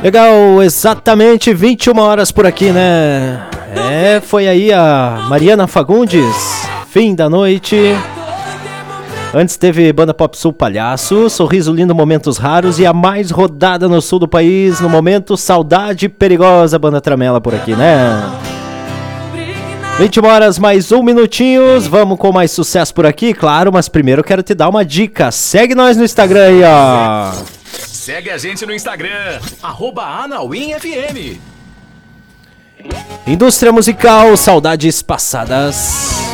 Legal, exatamente 21 horas por aqui, né? Foi aí a Mariana Fagundes, Fim da Noite. Antes teve Banda Pop Sul Palhaço, Sorriso Lindo, Momentos Raros. E a mais rodada no sul do país, no momento, Saudade Perigosa, Banda Tramela por aqui, né? 21 horas mais um minutinhos, vamos com mais sucesso por aqui, claro. Mas primeiro eu quero te dar uma dica, segue nós no Instagram aí, ó. Segue a gente no Instagram, @AnauimFM. Indústria musical, Saudades Passadas.